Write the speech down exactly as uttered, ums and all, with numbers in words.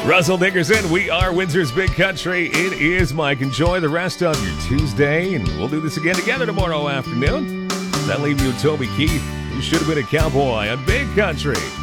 Russell Dickerson, we are Windsor's Big Country. It is Mike. Enjoy the rest of your Tuesday, and we'll do this again together tomorrow afternoon. That leave you with Toby Keith. You should have been a cowboy on Big Country.